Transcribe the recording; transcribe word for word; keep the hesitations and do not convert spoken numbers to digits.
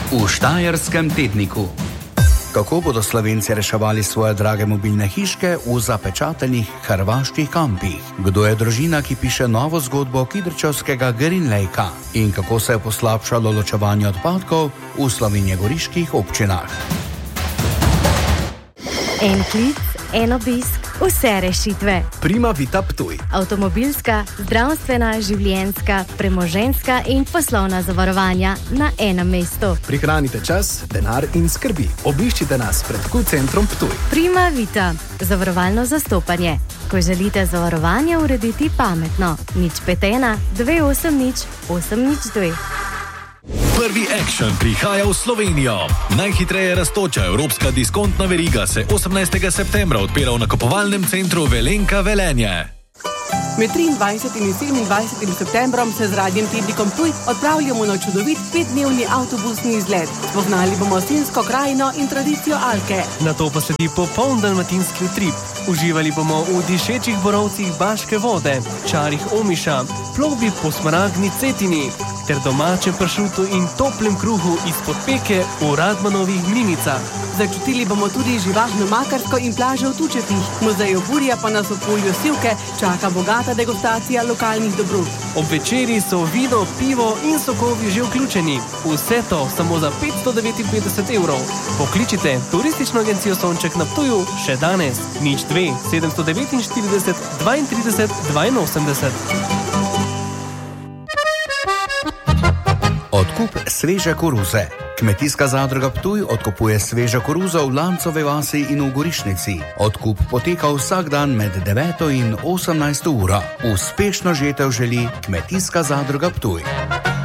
V Štajerskem tedniku. Kako bodo Slovenci reševali svoje drage mobilne hiške v zapečatenih hrvaških kampih? Kdo je družina, ki piše novo zgodbo kidričevskega Green Lakea? In kako se je poslabšalo ločevanje odpadkov v slovenjegoriških občinah? En klic, en obisk, vse rešitve. Prima Vita Ptuj. Avtomobilska, zdravstvena, življenjska, premoženjska in poslovna zavarovanja na enem mestu. Prihranite čas, denar in skrbi. Obiščite nas pred Q centrom Ptuj. Prima Vita, zavarovalno zastopanje. Ko želite zavarovanje urediti pametno. nič pet ena, dve osem nič, osem nič dve. Prvi Action prihaja v Slovenijo. Najhitreje rastoča evropska diskontna veriga se osemnajstega septembra odpira v nakupovalnem centru Velenka Velenje. Med triindvajsetim in sedemindvajsetim septembrom se z Radiem Tednikom Ptuj odpravljamo na čudovit petdnevni avtobusni izlet. Spoznali bomo Sinjsko krajino in tradicijo Alke. Nato pa sledi popoln dalmatinski utrip. Uživali bomo v dišečih borovcih Baške vode, čarih Omiša, plovbi po smaragdni Cetini ter domačem pršutu in toplem kruhu izpod peke v Radmanovih mlinicah. Začutili bomo tudi živahno Makarsko in plažo v Tučetih. Muzej Burja pa nas v polju Sivke čaka bogata degustacija lokalnih dobrot. Ob večeri so vino, pivo in sokovi že vključeni. Vse to samo za petsto devetinpetdeset evrov. Pokličite turistično agencijo Sonček na Ptuju še danes. nič dve, sedemsto devetinštirideset, dvaintrideset, dvainosemdeset. Odkup sveže koruze. Kmetijska zadruga Ptuj odkupuje svežo koruzo v Lancovi vasi in v Gorišnici. Odkup poteka vsak dan med deveto in osemnajsto uro. Uspešno žetev želi Kmetijska zadruga Ptuj.